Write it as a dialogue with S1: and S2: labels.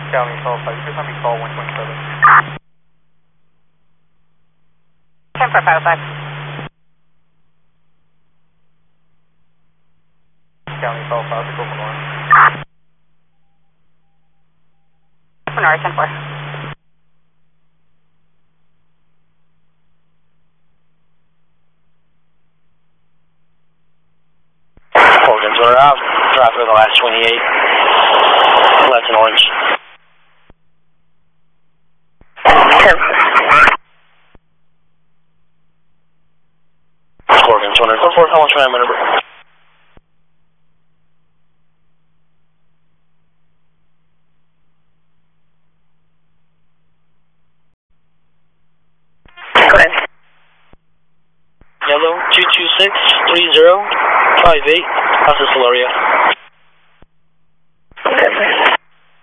S1: County call 5, you can call 127.
S2: 10 for 505.
S1: County call 5, go for Nora.
S2: For Nora, 10 4.
S3: Organs are out. Traffic on the last 28. Left in orange.
S2: 10.
S3: Organs 244, how much time number?
S2: Go ahead.
S3: Yellow 2263058, how's this Solaria?